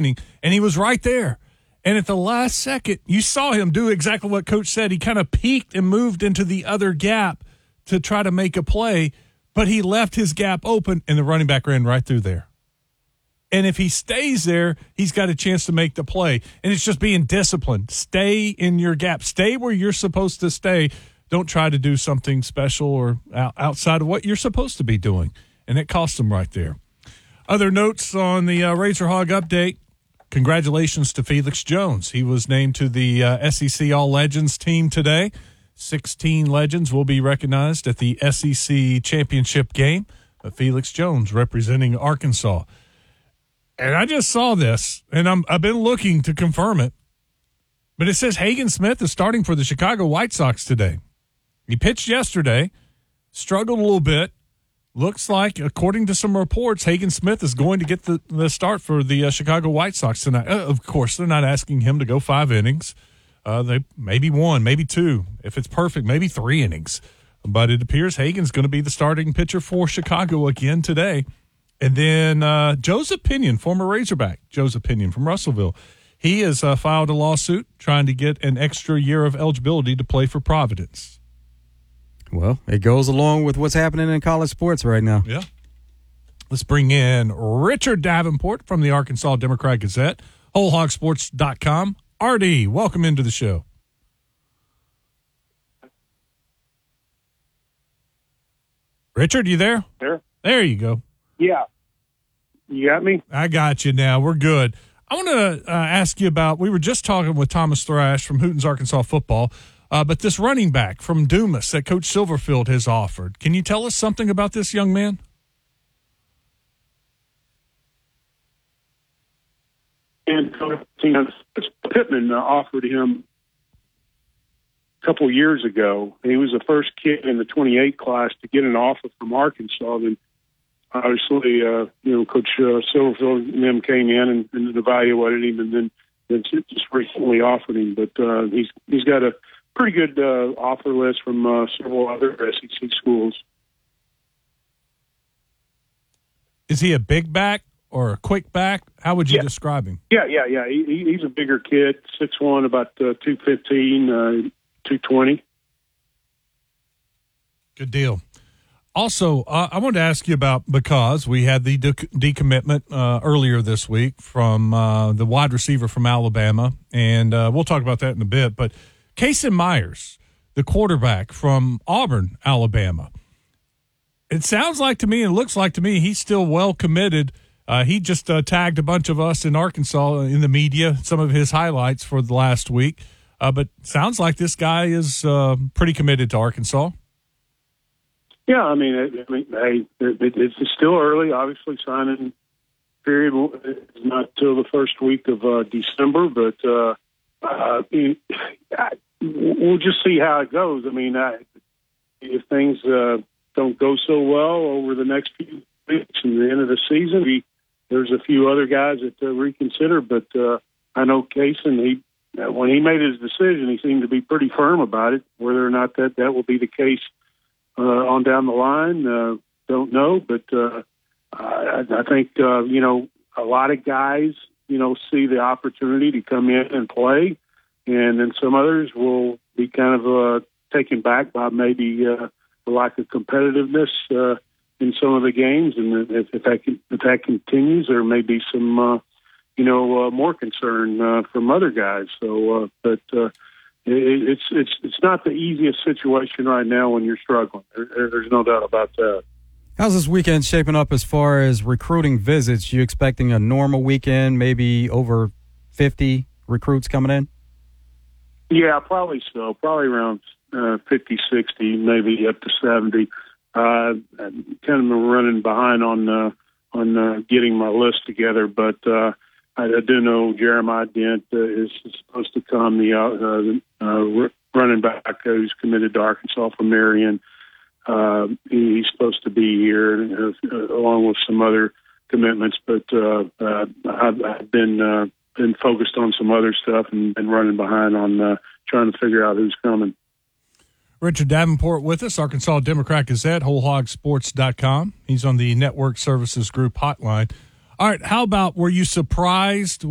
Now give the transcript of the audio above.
inning, and he was right there. And at the last second, you saw him do exactly what Coach said. He kind of peeked and moved into the other gap to try to make a play, but he left his gap open, and the running back ran right through there. And if he stays there, he's got a chance to make the play. And it's just being disciplined. Stay in your gap. Stay where you're supposed to stay. Don't try to do something special or outside of what you're supposed to be doing. And it cost him right there. Other notes on the Razor Hog update. Congratulations to Felix Jones. He was named to the SEC All-Legends team today. 16 legends will be recognized at the SEC Championship game. Felix Jones representing Arkansas. And I just saw this, and I've been looking to confirm it. But it says Hagen Smith is starting for the Chicago White Sox today. He pitched yesterday, struggled a little bit. Looks like, according to some reports, Hagen Smith is going to get the start for the Chicago White Sox tonight. Of course, they're not asking him to go 5 innings. They maybe 1, maybe 2. If it's perfect, maybe 3 innings. But it appears Hagen's going to be the starting pitcher for Chicago again today. And then Joseph Pinion, former Razorback, Joseph Pinion from Russellville, he has filed a lawsuit trying to get an extra year of eligibility to play for Providence. Well, it goes along with what's happening in college sports right now. Yeah. Let's bring in Richard Davenport from the Arkansas Democrat-Gazette, WholeHogSports.com. RD, welcome into the show. Richard, you there? There you go. Yeah. You got me? I got you now. We're good. I want to ask you about, we were just talking with Thomas Thrash from Hooten's Arkansas Football, but this running back from Dumas that Coach Silverfield has offered. Can you tell us something about this young man? And Pittman offered him a couple of years ago. He was the first kid in the 28 class to get an offer from Arkansas. And obviously, Coach Silverfield and them came in and evaluated him, and then just recently offered him. But he's got a pretty good offer list from several other SEC schools. Is he a big back or a quick back? How would you describe him? Yeah. He's a bigger kid, 6'1", about 215, 220. Good deal. Also, I wanted to ask you about, because we had the decommitment earlier this week from the wide receiver from Alabama, and we'll talk about that in a bit. But Kason Myers, the quarterback from Auburn, Alabama, it sounds like to me, and it looks like to me, he's still well committed. He just tagged a bunch of us in Arkansas in the media, some of his highlights for the last week. But sounds like this guy is pretty committed to Arkansas. Yeah, I mean, it's still early. Obviously, signing period is not till the first week of December, but we'll just see how it goes. I mean, if things don't go so well over the next few weeks and the end of the season, there's a few other guys that reconsider. But I know Kason, when he made his decision, he seemed to be pretty firm about it. Whether or not that will be the case on down the line, don't know. But I think, a lot of guys, see the opportunity to come in and play. And then some others will be kind of taken back by maybe the lack of competitiveness in some of the games. And if that continues, there may be some, more concern from other guys. So, it's not the easiest situation right now when you're struggling. There's no doubt about that. How's this weekend shaping up as far as recruiting visits? You expecting a normal weekend, maybe over 50 recruits coming in? Yeah, probably so. Probably around 50, 60, maybe up to 70. I'm kind of running behind on getting my list together, but I do know Jeremiah Dent is supposed to come, the running back who's committed to Arkansas from Marion. He's supposed to be here along with some other commitments, but I've been focused on some other stuff and been running behind on trying to figure out who's coming. Richard Davenport with us, Arkansas Democrat-Gazette, WholeHogSports.com. He's on the Network Services Group hotline. All right, how about, were you surprised